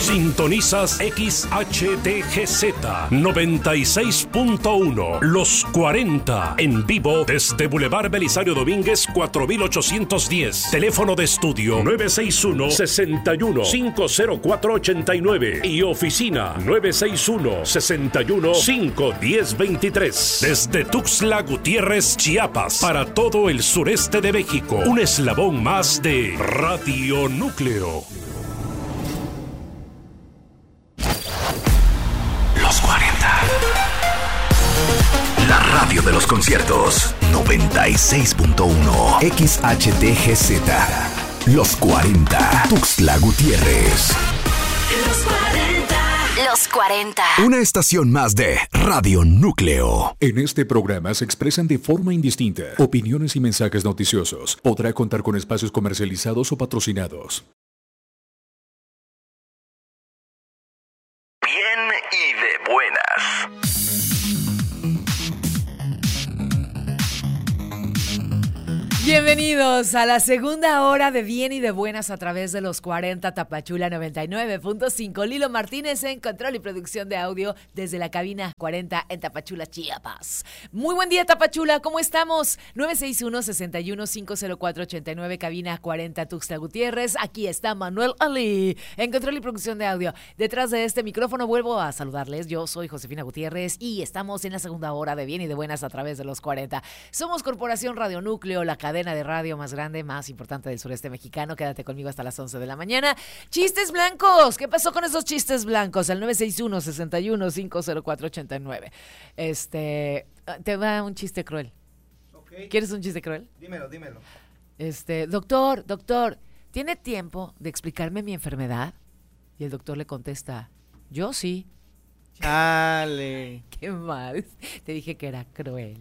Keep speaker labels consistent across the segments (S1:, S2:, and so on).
S1: Sintonizas XHTGZ 96.1 Los 40 en vivo desde Boulevard Belisario Domínguez 4810. Teléfono de estudio 961-61-50489 y oficina 961-61-51023. Desde Tuxtla Gutiérrez, Chiapas, para todo el sureste de México. Un eslabón más de Radio Núcleo.
S2: Los 40. La radio de los conciertos. 96.1 XHTGZ. Los 40. Tuxtla Gutiérrez.
S3: Los 40. Los 40.
S2: Una estación más de Radio Núcleo.
S4: En este programa se expresan de forma indistinta opiniones y mensajes noticiosos. Podrá contar con espacios comercializados o patrocinados.
S2: Bien y de buenas.
S5: Bienvenidos a la segunda hora de Bien y de Buenas a través de los 40 Tapachula 99.5. Lilo Martínez en control y producción de audio desde la cabina 40 en Tapachula, Chiapas. Muy buen día, Tapachula, ¿cómo estamos? 961-61-50489, cabina 40 Tuxtla Gutiérrez. Aquí está Manuel Ali en control y producción de audio. Detrás de este micrófono vuelvo a saludarles. Yo soy Josefina Gutiérrez y estamos en la segunda hora de Bien y de Buenas a través de los 40. Somos Corporación Radio Núcleo, la cadena de radio más grande, más importante del sureste mexicano. Quédate conmigo hasta las 11 de la mañana. Chistes blancos. ¿Qué pasó con esos chistes blancos? Al 961-61-50489. Te va un chiste cruel. Okay. ¿Quieres un chiste cruel?
S6: Dímelo.
S5: Doctor, ¿tiene tiempo de explicarme mi enfermedad? Y el doctor le contesta, yo sí.
S6: Chale.
S5: Qué mal. Te dije que era cruel.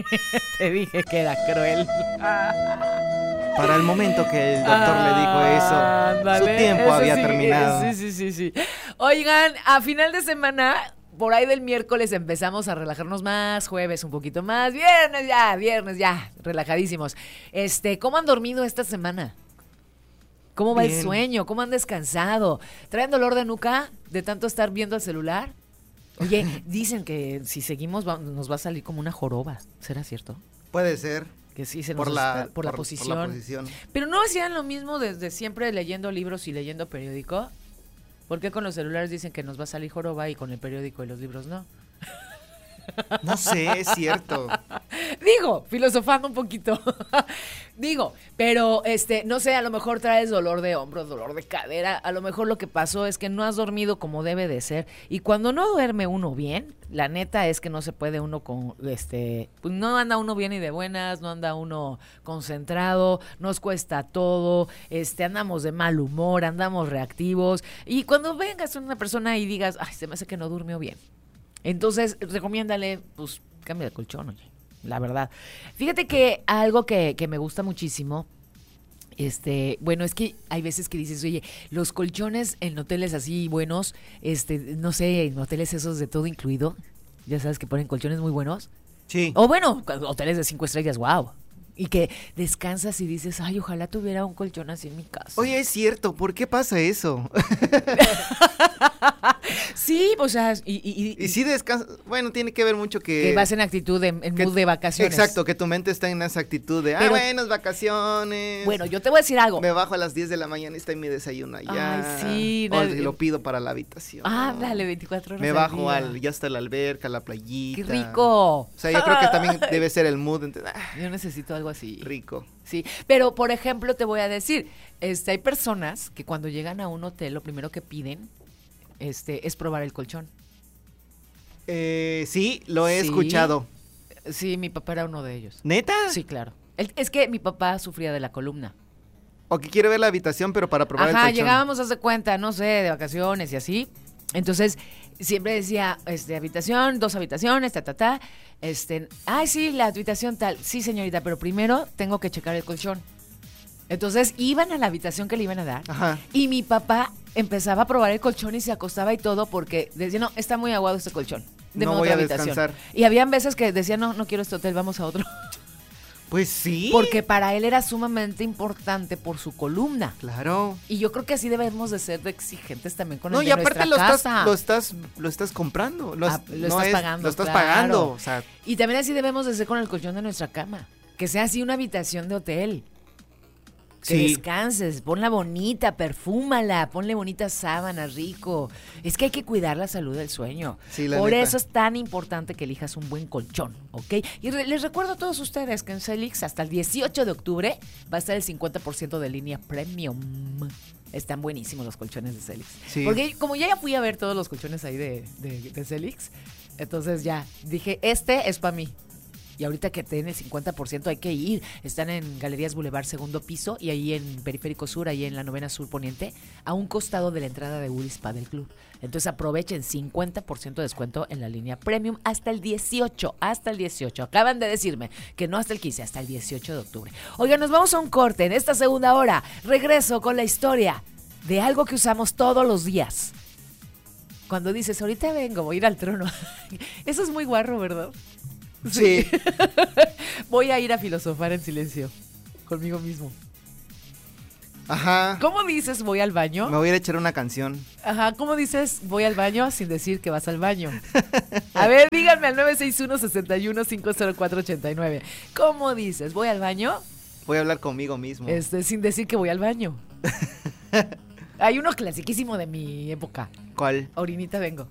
S6: Para el momento que el doctor le dijo eso,
S5: vale,
S6: su tiempo
S5: eso
S6: había
S5: sí,
S6: terminado.
S5: Sí. Oigan, a final de semana, por ahí del miércoles empezamos a relajarnos más, jueves un poquito más, viernes ya, relajadísimos. ¿Cómo han dormido esta semana? ¿Cómo va el sueño? ¿Cómo han descansado? ¿Traen dolor de nuca de tanto estar viendo el celular? Oye, dicen que si seguimos nos va a salir como una joroba. ¿Será cierto?
S6: Puede ser.
S5: Que sí,
S6: por la
S5: posición. Pero no hacían lo mismo desde siempre leyendo libros y leyendo periódico. ¿Por qué con los celulares dicen que nos va a salir joroba y con el periódico y los libros no?
S6: No sé, es cierto.
S5: Digo, filosofando un poquito. Pero no sé, a lo mejor traes dolor de hombro, dolor de cadera. A lo mejor lo que pasó es que no has dormido como debe de ser. Y cuando no duerme uno bien, la neta es que no se puede uno pues no anda uno bien y de buenas, no anda uno concentrado, nos cuesta todo, andamos de mal humor, andamos reactivos. Y cuando vengas a una persona y digas, ay, se me hace que no durmió bien. Entonces, recomiéndale, pues, cambia de colchón, oye, la verdad. Fíjate que algo que me gusta muchísimo, bueno, es que hay veces que dices, oye, los colchones en hoteles así buenos, no sé, en hoteles esos de todo incluido, ya sabes que ponen colchones muy buenos.
S6: Sí.
S5: O bueno, hoteles de 5 estrellas, wow. Y que descansas y dices, ay, ojalá tuviera un colchón así en mi casa.
S6: Oye, es cierto, ¿por qué pasa eso?
S5: Sí, o sea,
S6: y sí descansas, bueno, tiene que ver mucho que
S5: vas en actitud, en mood de vacaciones.
S6: Exacto, que tu mente está en esa actitud de, buenas vacaciones.
S5: Bueno, yo te voy a decir algo.
S6: Me bajo a las 10 de la mañana y está en mi desayuno allá.
S5: Ay, sí.
S6: O lo pido para la habitación.
S5: Dale, 24 horas
S6: me bajo ya está la alberca, la playita.
S5: ¡Qué rico!
S6: O sea, yo creo que también debe ser el mood.
S5: Yo necesito algo así.
S6: Rico.
S5: Sí, pero por ejemplo te voy a decir, hay personas que cuando llegan a un hotel lo primero que piden es probar el colchón.
S6: Sí, lo he escuchado.
S5: Sí, mi papá era uno de ellos.
S6: ¿Neta?
S5: Sí, claro. Es que mi papá sufría de la columna.
S6: O que quiere ver la habitación, pero para probar el colchón.
S5: Llegábamos a hacer cuenta, no sé, de vacaciones y así. Entonces, siempre decía, habitación, 2 habitaciones, ay, sí, la habitación tal. Sí, señorita, pero primero tengo que checar el colchón. Entonces, iban a la habitación que le iban a dar.
S6: Ajá.
S5: Y mi papá empezaba a probar el colchón y se acostaba y todo porque decía, no, está muy aguado este colchón.
S6: No voy a descansar.
S5: Y habían veces que decía, no quiero este hotel, vamos a otro.
S6: Pues sí.
S5: Porque para él era sumamente importante por su columna.
S6: Claro.
S5: Y yo creo que así debemos de ser de exigentes también con
S6: No,
S5: el
S6: y
S5: de
S6: aparte
S5: nuestra casa.
S6: lo estás comprando.
S5: Lo estás pagando.
S6: Lo estás
S5: claro.
S6: pagando. O sea,
S5: Y también así debemos de ser con el colchón de nuestra cama. Que sea así una habitación de hotel. Que
S6: sí.
S5: descanses, ponla bonita, perfúmala, ponle bonitas sábanas, rico. Es que hay que cuidar la salud del sueño.
S6: Sí, la
S5: Por
S6: neta.
S5: eso es tan importante que elijas un buen colchón, ¿ok? Y les recuerdo a todos ustedes que en Celix hasta el 18 de octubre va a estar el 50% de línea premium. Están buenísimos los colchones de Celix.
S6: Sí.
S5: Porque como ya fui a ver todos los colchones ahí de Celix, entonces ya dije, este es para mí. Y ahorita que tiene el 50% hay que ir. Están en Galerías Boulevard, segundo piso, y ahí en Periférico Sur, ahí en la 9ª Sur Poniente, a un costado de la entrada de Woodies Padel Club. Entonces aprovechen 50% de descuento en la línea Premium hasta el 18. Hasta el 18. Acaban de decirme que no hasta el 15, hasta el 18 de octubre. Oigan, nos vamos a un corte. En esta segunda hora regreso con la historia de algo que usamos todos los días. Cuando dices, ahorita vengo, voy a ir al trono. Eso es muy guarro, ¿verdad?
S6: Sí.
S5: Voy a ir a filosofar en silencio conmigo mismo.
S6: Ajá.
S5: ¿Cómo dices voy al baño?
S6: Me voy a ir a echar una canción.
S5: Ajá, ¿cómo dices voy al baño sin decir que vas al baño? A ver, díganme al 961-61-50489. ¿Cómo dices voy al baño?
S6: Voy a hablar conmigo mismo.
S5: Sin decir que voy al baño. Hay uno clasiquísimo de mi época.
S6: ¿Cuál?
S5: Orinita vengo.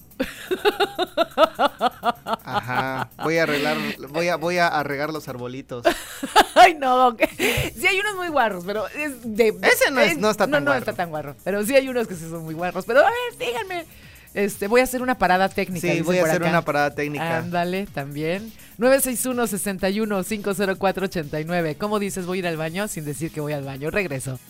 S6: Ajá. Voy a regar los arbolitos.
S5: Ay, no. Sí hay unos muy guarros, pero es de...
S6: Ese no está tan
S5: No
S6: guarro.
S5: está tan guarro. Pero sí hay unos que sí son muy guarros. Pero a ver, díganme. Voy a hacer una parada técnica.
S6: Sí,
S5: dice
S6: voy a
S5: por
S6: hacer
S5: acá.
S6: una parada técnica.
S5: Ándale, también. 961-61-50489. ¿Cómo dices voy a ir al baño sin decir que voy al baño? Regreso.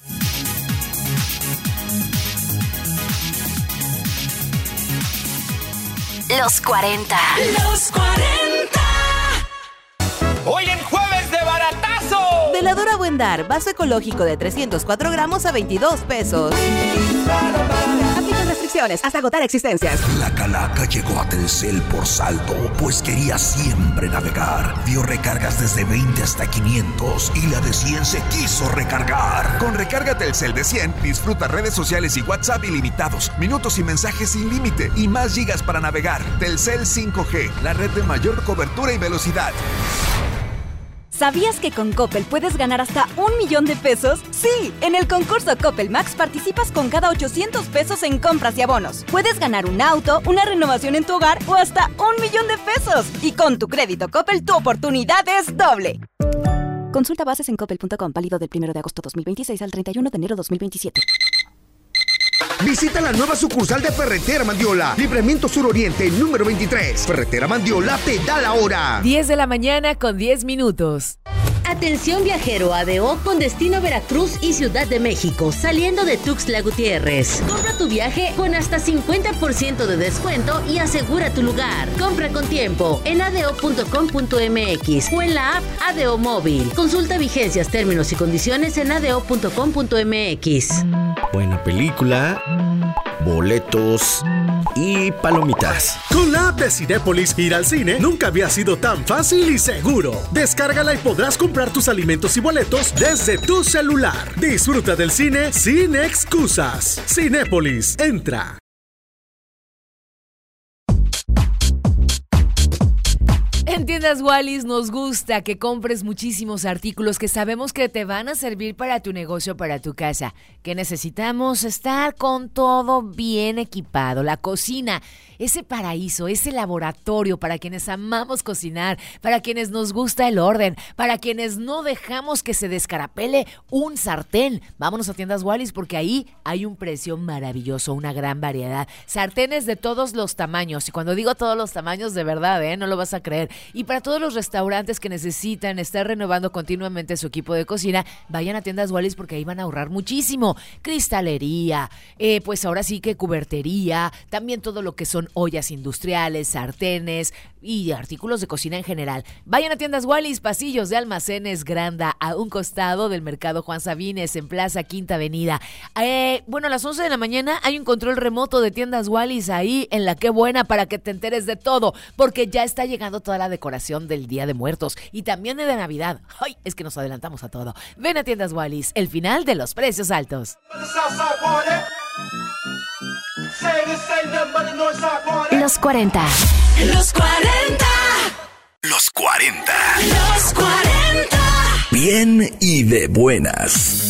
S3: Los 40.
S7: Los 40.
S8: Hoy en jueves de baratazo.
S9: Veladora Buen Dar, vaso ecológico de 304 gramos a 22 pesos. Aplican restricciones hasta agotar existencias.
S2: La calaca llegó a Telcel por saldo, pues quería siempre navegar. Vio recargas desde 20 hasta 500 y la de 100 se quiso recargar.
S10: Con recarga Telcel de 100, disfruta redes sociales y WhatsApp ilimitados, minutos y mensajes sin límite y más gigas para navegar. Telcel 5G, la red de mayor cobertura y velocidad.
S11: ¿Sabías que con Coppel puedes ganar hasta 1 millón de pesos? Sí, en el concurso Coppel Max participas con cada 800 pesos en compras y abonos. Puedes ganar un auto, una renovación en tu hogar o hasta 1 millón de pesos. Y con tu crédito Coppel, tu oportunidad es doble. Consulta bases en coppel.com, válido del 1 de agosto 2026 al 31 de enero 2027.
S12: Visita la nueva sucursal de Ferretera Mandiola, Libramiento Sur Oriente, número 23. Ferretera Mandiola te da la hora.
S5: 10 de la mañana con 10 minutos.
S13: Atención viajero ADO con destino Veracruz y Ciudad de México, saliendo de Tuxtla Gutiérrez. Compra tu viaje con hasta 50% de descuento y asegura tu lugar. Compra con tiempo en ado.com.mx o en la app ADO Móvil. Consulta vigencias, términos y condiciones en ado.com.mx.
S14: Buena película, boletos y palomitas.
S15: Con la app de Cinépolis, ir al cine nunca había sido tan fácil y seguro. Descárgala y podrás comprar tus alimentos y boletos desde tu celular. Disfruta del cine sin excusas. Cinépolis, entra.
S5: En Tiendas Wallis nos gusta que compres muchísimos artículos que sabemos que te van a servir para tu negocio, para tu casa. Que necesitamos estar con todo bien equipado. La cocina, ese paraíso, ese laboratorio para quienes amamos cocinar, para quienes nos gusta el orden, para quienes no dejamos que se descarapele un sartén. Vámonos a Tiendas Wallis porque ahí hay un precio maravilloso, una gran variedad. Sartenes de todos los tamaños. Y cuando digo todos los tamaños, de verdad, no lo vas a creer. Y para todos los restaurantes que necesitan estar renovando continuamente su equipo de cocina, vayan a Tiendas Wallis porque ahí van a ahorrar muchísimo. Cristalería, pues ahora sí que cubertería, también todo lo que son ollas industriales, sartenes y artículos de cocina en general. Vayan a Tiendas Wallis, pasillos de Almacenes Granda, a un costado del Mercado Juan Sabines, en Plaza Quinta Avenida. Bueno, a las 11 de la mañana hay un control remoto de Tiendas Wallis ahí en la Qué Buena para que te enteres de todo, porque ya está llegando toda la decoración del Día de Muertos y también de Navidad. ¡Ay! Es que nos adelantamos a todo. Ven a Tiendas Wallis, el final de los precios altos.
S3: Los 40.
S7: Los 40.
S2: Los 40.
S7: Los 40.
S2: Bien y de buenas.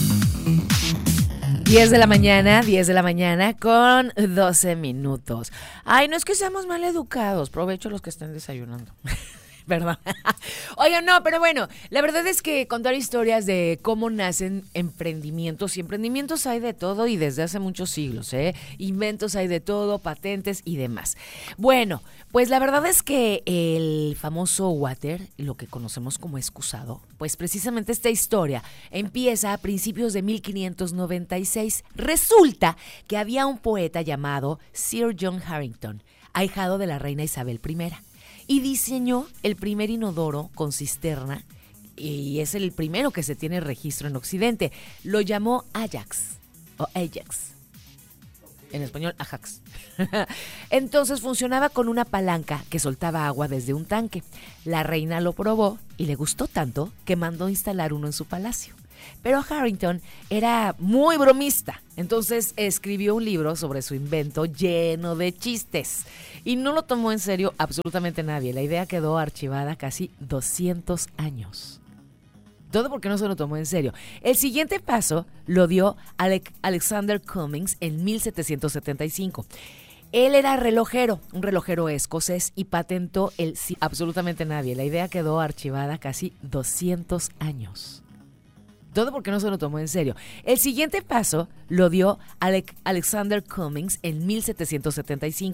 S5: 10 de la mañana con 12 minutos. Ay, no es que seamos mal educados. Provecho los que estén desayunando. ¿Verdad? Oigan, no, pero bueno, la verdad es que contar historias de cómo nacen emprendimientos, y emprendimientos hay de todo y desde hace muchos siglos, inventos hay de todo, patentes y demás. Bueno, pues la verdad es que el famoso water, lo que conocemos como excusado, pues precisamente esta historia empieza a principios de 1596. Resulta que había un poeta llamado Sir John Harington, ahijado de la reina Isabel I, y diseñó el primer inodoro con cisterna, y es el primero que se tiene registro en Occidente. Lo llamó Ajax, o Ajax, en español Ajax. Entonces funcionaba con una palanca que soltaba agua desde un tanque. La reina lo probó y le gustó tanto que mandó instalar uno en su palacio. Pero Harrington era muy bromista, entonces escribió un libro sobre su invento lleno de chistes y no lo tomó en serio absolutamente nadie. La idea quedó archivada casi 200 años. Todo porque no se lo tomó en serio. El siguiente paso lo dio Alexander Cummings en 1775. Él era relojero, un relojero escocés, y patentó el sí, absolutamente nadie. La idea quedó archivada casi 200 años. Todo porque no se lo tomó en serio. El siguiente paso lo dio Alexander Cummings en 1775.